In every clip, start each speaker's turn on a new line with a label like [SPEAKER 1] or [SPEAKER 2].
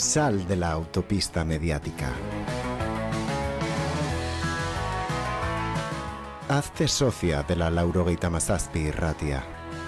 [SPEAKER 1] Sal de la autopista mediática. Hazte socia de la Laurogeita Hamazazpi Irratia.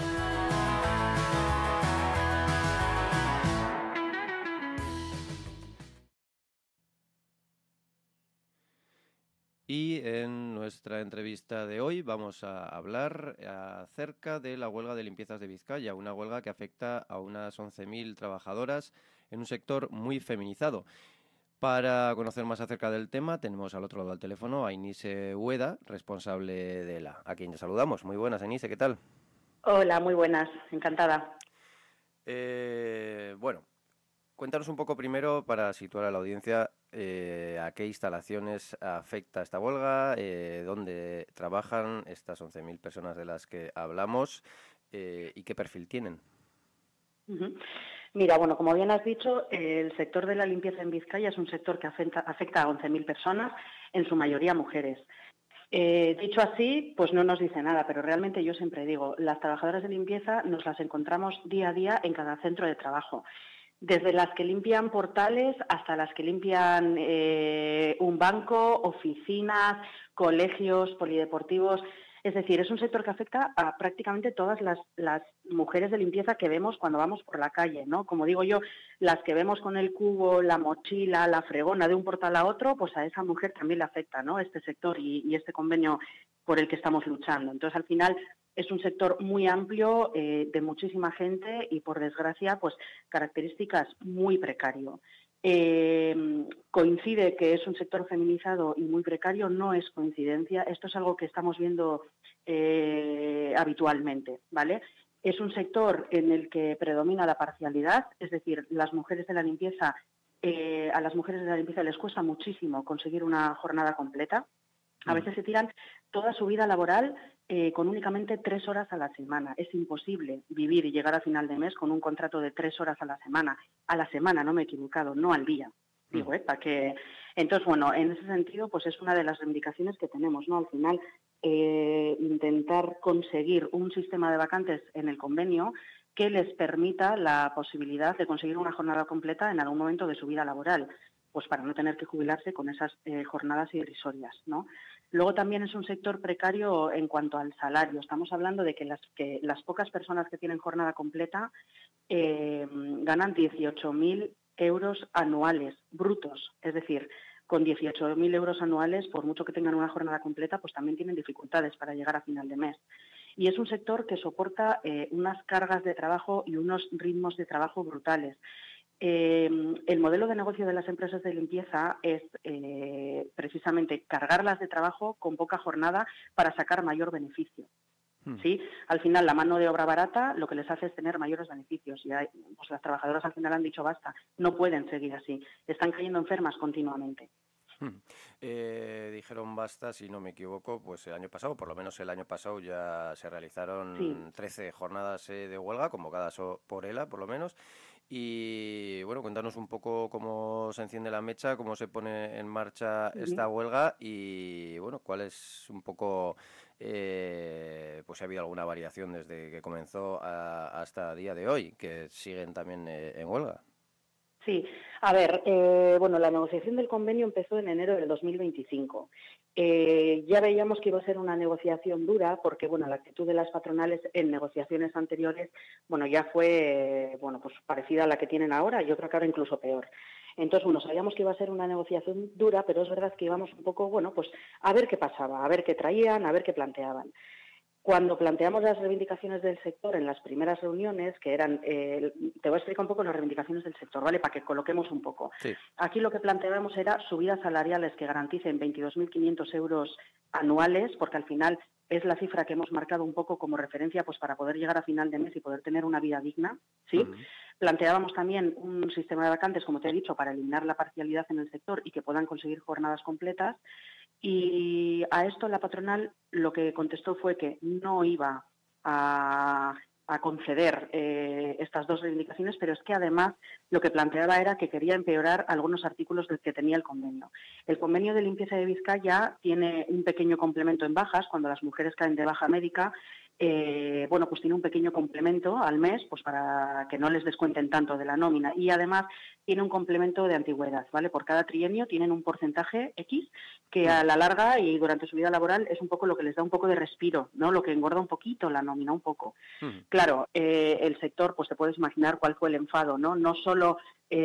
[SPEAKER 2] Y en nuestra entrevista de hoy vamos a hablar acerca de la huelga de limpiezas de Vizcaya, una huelga que afecta a unas 11.000 trabajadoras en un sector muy feminizado. Para conocer más acerca del tema tenemos al otro lado del teléfono a Inise Ueda, responsable de ELA, a quien ya saludamos. Muy buenas, Inise, ¿qué tal?
[SPEAKER 3] Hola, muy buenas, encantada.
[SPEAKER 2] Bueno, cuéntanos un poco primero, para situar a la audiencia, a qué instalaciones afecta esta huelga, dónde trabajan estas 11.000 personas de las que hablamos y qué perfil tienen.
[SPEAKER 3] Mira, bueno, como bien has dicho, el sector de la limpieza en Vizcaya es un sector que afecta a 11.000 personas, en su mayoría mujeres. Dicho así, pues no nos dice nada, pero realmente yo siempre digo, las trabajadoras de limpieza nos las encontramos día a día en cada centro de trabajo. Desde las que limpian portales hasta las que limpian un banco, oficinas, colegios, polideportivos. Es decir, es un sector que afecta a prácticamente todas las mujeres de limpieza que vemos cuando vamos por la calle, ¿no? Como digo yo, las que vemos con el cubo, la mochila, la fregona de un portal a otro, pues a esa mujer también le afecta, ¿no? Este sector y este convenio por el que estamos luchando. Entonces, al final, es un sector muy amplio, de muchísima gente y, por desgracia, pues características muy precario. Coincide que es un sector feminizado y muy precario, no es coincidencia, esto es algo que estamos viendo habitualmente, ¿vale? Es un sector en el que predomina la parcialidad, es decir, las mujeres de la limpieza, a las mujeres de la limpieza les cuesta muchísimo conseguir una jornada completa. A veces se tiran toda su vida laboral con únicamente 3 horas a la semana. Es imposible vivir y llegar a final de mes con un contrato de 3 horas a la semana. A la semana, no me he equivocado, no al día. Digo, para que... Entonces, bueno, en ese sentido, pues es una de las reivindicaciones que tenemos, ¿no? Al final, intentar conseguir un sistema de vacantes en el convenio que les permita la posibilidad de conseguir una jornada completa en algún momento de su vida laboral, pues para no tener que jubilarse con esas jornadas irrisorias, ¿no? Luego también es un sector precario en cuanto al salario. Estamos hablando de que las pocas personas que tienen jornada completa ganan 18.000 euros anuales, brutos. Es decir, con 18.000 euros anuales, por mucho que tengan una jornada completa, pues también tienen dificultades para llegar a final de mes. Y es un sector que soporta unas cargas de trabajo y unos ritmos de trabajo brutales. El modelo de negocio de las empresas de limpieza es precisamente cargarlas de trabajo con poca jornada para sacar mayor beneficio. ¿Sí? Al final, la mano de obra barata lo que les hace es tener mayores beneficios. Y pues las trabajadoras al final han dicho basta, no pueden seguir así, están cayendo enfermas continuamente.
[SPEAKER 2] Dijeron basta, si no me equivoco, pues el año pasado, por lo menos el año pasado ya se realizaron 13 jornadas de huelga, convocadas por ELA, por lo menos. Y bueno, cuéntanos un poco cómo se enciende la mecha, cómo se pone en marcha esta huelga y bueno, cuál es un poco, pues si ha habido alguna variación desde que comenzó hasta el día de hoy, que siguen también en huelga.
[SPEAKER 3] Sí, a ver, bueno, la negociación del convenio empezó en enero del 2025. Ya veíamos que iba a ser una negociación dura porque, bueno, la actitud de las patronales en negociaciones anteriores, bueno, ya fue, bueno, pues parecida a la que tienen ahora, yo creo que ahora incluso peor. Entonces, bueno, sabíamos que iba a ser una negociación dura, pero es verdad que íbamos un poco, bueno, pues a ver qué pasaba, a ver qué traían, a ver qué planteaban. Cuando planteamos las reivindicaciones del sector en las primeras reuniones, que eran, te voy a explicar un poco las reivindicaciones del sector, ¿vale? Para que coloquemos un poco. Sí. Aquí lo que planteábamos era subidas salariales que garanticen 22.500 euros anuales, porque al final es la cifra que hemos marcado un poco como referencia pues para poder llegar a final de mes y poder tener una vida digna, ¿sí? Planteábamos también un sistema de vacantes, como te he dicho, para eliminar la parcialidad en el sector y que puedan conseguir jornadas completas. Y a esto la patronal lo que contestó fue que no iba a conceder estas dos reivindicaciones, pero es que además lo que planteaba era que quería empeorar algunos artículos del que tenía el convenio. El convenio de limpieza de Vizcaya tiene un pequeño complemento en bajas, cuando las mujeres caen de baja médica, bueno, pues tiene un pequeño complemento al mes, pues para que no les descuenten tanto de la nómina, y además tiene un complemento de antigüedad, ¿vale? Por cada trienio tienen un porcentaje X que a la larga y durante su vida laboral es un poco lo que les da un poco de respiro, ¿no? Lo que engorda un poquito la nómina, un poco. Claro, el sector, pues te puedes imaginar cuál fue el enfado, ¿no? No solo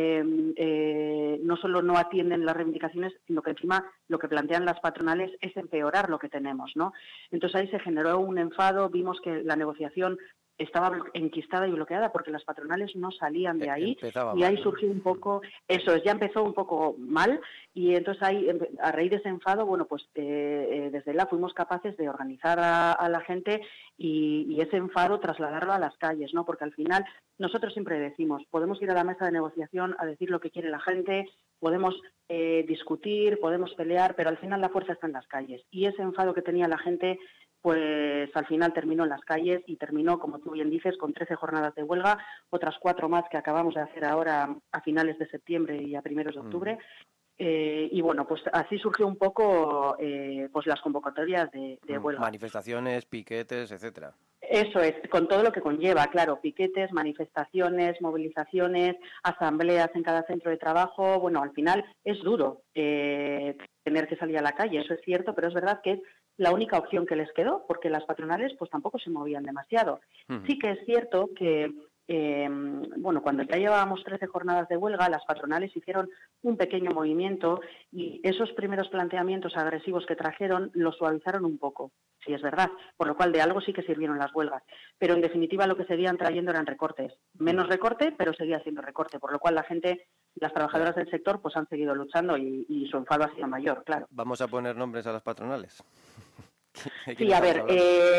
[SPEAKER 3] no atienden las reivindicaciones, sino que encima lo que plantean las patronales es empeorar lo que tenemos, ¿no? Entonces ahí se generó un enfado, vimos que la negociación estaba enquistada y bloqueada porque las patronales no salían de ahí y ahí surgió un poco, eso es, ya empezó un poco mal y entonces ahí, a raíz de ese enfado, bueno, pues desde la fuimos capaces de organizar a la gente y ese enfado trasladarlo a las calles, ¿no? Porque al final nosotros siempre decimos, podemos ir a la mesa de negociación a decir lo que quiere la gente, podemos discutir, podemos pelear, pero al final la fuerza está en las calles y ese enfado que tenía la gente pues al final terminó en las calles y terminó, como tú bien dices, con 13 jornadas de huelga, otras 4 más que acabamos de hacer ahora a finales de septiembre y a primeros de octubre. Y bueno, pues así surgió un poco pues las convocatorias de huelga.
[SPEAKER 2] Manifestaciones, piquetes, etcétera.
[SPEAKER 3] Eso es, con todo lo que conlleva, claro, piquetes, manifestaciones, movilizaciones, asambleas en cada centro de trabajo. Bueno, al final es duro tener que salir a la calle, eso es cierto, pero es verdad que es la única opción que les quedó, porque las patronales pues tampoco se movían demasiado. Sí que es cierto que bueno, cuando ya llevábamos 13 jornadas de huelga, las patronales hicieron un pequeño movimiento y esos primeros planteamientos agresivos que trajeron los suavizaron un poco, sí es verdad, por lo cual de algo sí que sirvieron las huelgas. Pero en definitiva lo que seguían trayendo eran recortes. Menos recorte, pero seguía siendo recorte, por lo cual la gente, las trabajadoras del sector, pues han seguido luchando y su enfado ha sido mayor, claro.
[SPEAKER 2] ¿Vamos a poner nombres a las patronales?
[SPEAKER 3] Sí, a ver,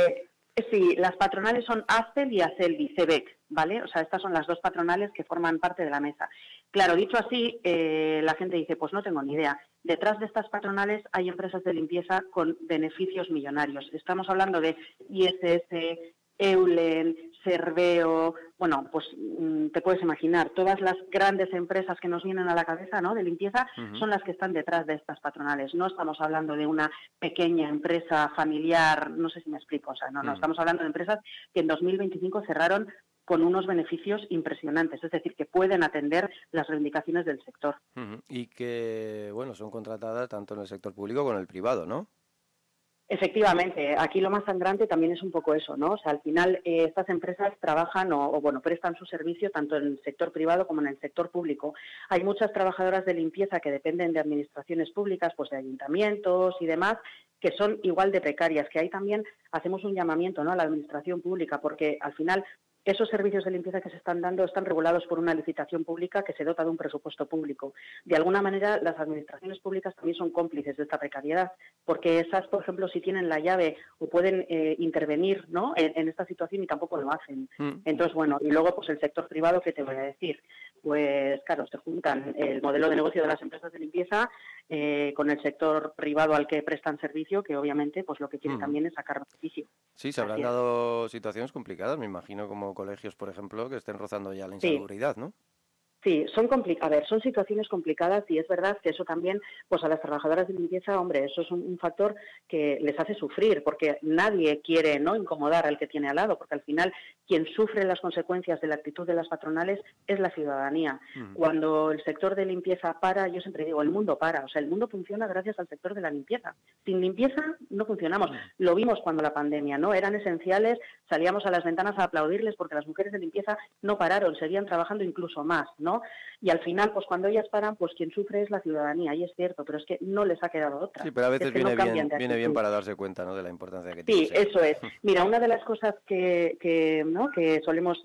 [SPEAKER 3] sí, las patronales son ASCEL y ACELVI, CEBEC, ¿vale? O sea, estas son las dos patronales que forman parte de la mesa. Claro, dicho así, la gente dice, pues no tengo ni idea. Detrás de estas patronales hay empresas de limpieza con beneficios millonarios. Estamos hablando de ISS, Eulen, Serveo, bueno, pues te puedes imaginar, todas las grandes empresas que nos vienen a la cabeza, ¿no?, de limpieza, son las que están detrás de estas patronales. No estamos hablando de una pequeña empresa familiar, no sé si me explico, o sea, no, estamos hablando de empresas que en 2025 cerraron con unos beneficios impresionantes, es decir, que pueden atender las reivindicaciones del sector.
[SPEAKER 2] Y que, bueno, son contratadas tanto en el sector público como en el privado, ¿no?
[SPEAKER 3] Efectivamente, aquí lo más sangrante también es un poco eso, ¿no? O sea, al final estas empresas trabajan o prestan su servicio tanto en el sector privado como en el sector público. Hay muchas trabajadoras de limpieza que dependen de administraciones públicas, pues de ayuntamientos y demás, que son igual de precarias, que ahí también hacemos un llamamiento, ¿no?, a la administración pública, porque al final esos servicios de limpieza que se están dando están regulados por una licitación pública que se dota de un presupuesto público. De alguna manera, las administraciones públicas también son cómplices de esta precariedad, porque esas, por ejemplo, sí tienen la llave o pueden intervenir, ¿no?, en esta situación y tampoco lo hacen. Entonces, bueno, y luego pues el sector privado, ¿qué te voy a decir? Pues claro, se juntan el modelo de negocio de las empresas de limpieza con el sector privado al que prestan servicio, que obviamente pues lo que quiere también es sacar beneficio.
[SPEAKER 2] Sí, se habrán dado situaciones complicadas, me imagino, como colegios, por ejemplo, que estén rozando ya la insalubridad, ¿no?
[SPEAKER 3] Sí, son situaciones complicadas y es verdad que eso también, pues a las trabajadoras de limpieza, hombre, eso es un factor que les hace sufrir, porque nadie quiere, ¿no?, incomodar al que tiene al lado, porque al final quien sufre las consecuencias de la actitud de las patronales es la ciudadanía. Cuando el sector de limpieza para, yo siempre digo, el mundo para, o sea, el mundo funciona gracias al sector de la limpieza. Sin limpieza no funcionamos. Lo vimos cuando la pandemia, ¿no?, eran esenciales, salíamos a las ventanas a aplaudirles porque las mujeres de limpieza no pararon, seguían trabajando incluso más, ¿no? Y al final, pues cuando ellas paran, pues quien sufre es la ciudadanía, y es cierto, pero es que no les ha quedado otra.
[SPEAKER 2] Sí, pero a veces viene bien para darse cuenta, ¿no?, de la importancia que
[SPEAKER 3] tiene.
[SPEAKER 2] Sí,
[SPEAKER 3] eso es. Mira, una de las cosas que solemos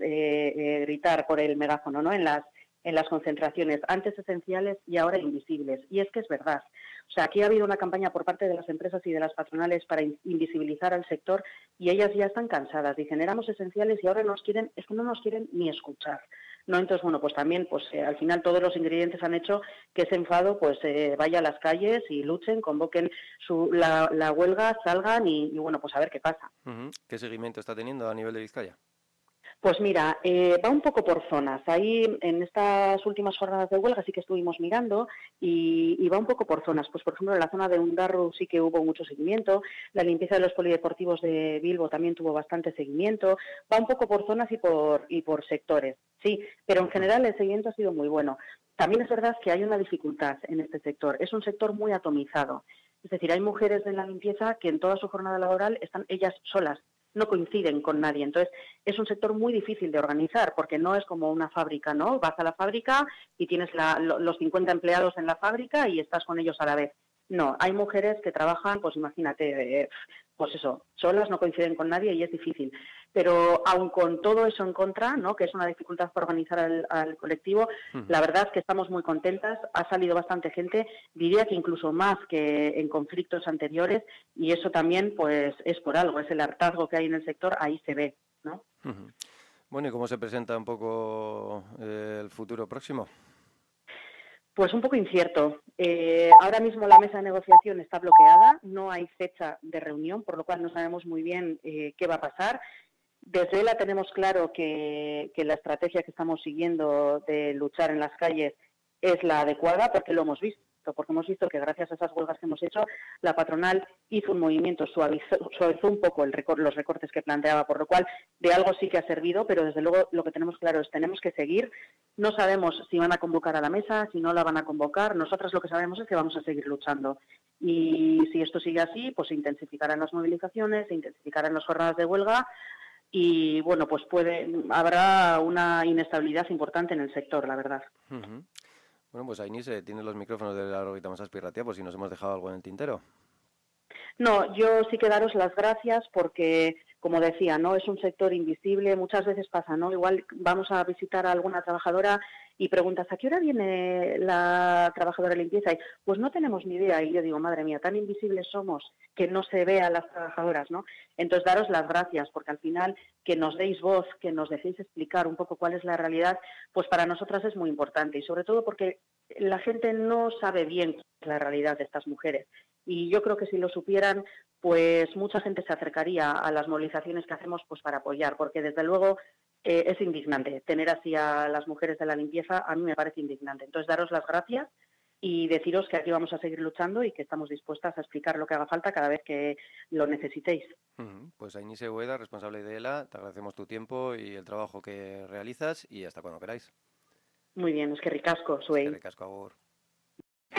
[SPEAKER 3] gritar por el megáfono, ¿no?, en las concentraciones, antes esenciales y ahora invisibles. Y es que es verdad. O sea, aquí ha habido una campaña por parte de las empresas y de las patronales para invisibilizar al sector y ellas ya están cansadas. Dicen, éramos esenciales y ahora no nos quieren ni escuchar, ¿no? Entonces, bueno, pues también, pues al final todos los ingredientes han hecho que ese enfado pues vaya a las calles y luchen, convoquen la huelga, salgan y bueno, pues a ver qué pasa.
[SPEAKER 2] ¿Qué seguimiento está teniendo a nivel de Vizcaya?
[SPEAKER 3] Pues mira, va un poco por zonas. Ahí en estas últimas jornadas de huelga sí que estuvimos mirando y va un poco por zonas. Pues por ejemplo en la zona de Ondarroa sí que hubo mucho seguimiento, la limpieza de los polideportivos de Bilbo también tuvo bastante seguimiento. Va un poco por zonas y por sectores, sí, pero en general el seguimiento ha sido muy bueno. También es verdad que hay una dificultad en este sector. Es un sector muy atomizado. Es decir, hay mujeres de la limpieza que en toda su jornada laboral están ellas solas, no coinciden con nadie. Entonces, es un sector muy difícil de organizar, porque no es como una fábrica, ¿no? Vas a la fábrica y tienes los 50 empleados en la fábrica y estás con ellos a la vez. No, hay mujeres que trabajan, pues imagínate, pues eso, solas, no coinciden con nadie y es difícil. Pero aun con todo eso en contra, ¿no? Que es una dificultad para organizar al colectivo, la verdad es que estamos muy contentas, ha salido bastante gente, diría que incluso más que en conflictos anteriores, y eso también pues es por algo, es el hartazgo que hay en el sector, ahí se ve, ¿no?
[SPEAKER 2] Bueno, ¿y cómo se presenta un poco el futuro próximo?
[SPEAKER 3] Pues un poco incierto. Ahora mismo la mesa de negociación está bloqueada, no hay fecha de reunión, por lo cual no sabemos muy bien qué va a pasar. Desde ELA tenemos claro que la estrategia que estamos siguiendo de luchar en las calles es la adecuada, porque lo hemos visto, porque hemos visto que gracias a esas huelgas que hemos hecho, la patronal hizo un movimiento, suavizó un poco los recortes que planteaba, por lo cual de algo sí que ha servido, pero desde luego lo que tenemos claro es que tenemos que seguir. No sabemos si van a convocar a la mesa, si no la van a convocar. Nosotras lo que sabemos es que vamos a seguir luchando. Y si esto sigue así, pues se intensificarán las movilizaciones, se intensificarán las jornadas de huelga y, bueno, pues habrá una inestabilidad importante en el sector, la verdad.
[SPEAKER 2] Bueno, pues Ainhoa tiene los micrófonos de la Laurogeita Hamazazpi Irratia, por si nos hemos dejado algo en el tintero.
[SPEAKER 3] No, yo sí que daros las gracias porque, como decía, no es un sector invisible. Muchas veces pasa, ¿no? Igual vamos a visitar a alguna trabajadora y preguntas, ¿a qué hora viene la trabajadora de limpieza? Y pues no tenemos ni idea. Y yo digo, madre mía, tan invisibles somos que no se ve a las trabajadoras, ¿no? Entonces, daros las gracias porque al final que nos deis voz, que nos dejéis explicar un poco cuál es la realidad, pues para nosotras es muy importante. Y sobre todo porque la gente no sabe bien la realidad de estas mujeres. Y yo creo que si lo supieran, pues mucha gente se acercaría a las movilizaciones que hacemos pues para apoyar, porque desde luego es indignante tener así a las mujeres de la limpieza, a mí me parece indignante. Entonces, daros las gracias y deciros que aquí vamos a seguir luchando y que estamos dispuestas a explicar lo que haga falta cada vez que lo necesitéis.
[SPEAKER 2] Pues Ainhoa Ueda, responsable de ELA, te agradecemos tu tiempo y el trabajo que realizas y hasta cuando queráis.
[SPEAKER 3] Muy bien, es que ricasco, Suey.
[SPEAKER 2] Eskerrik asko, agur.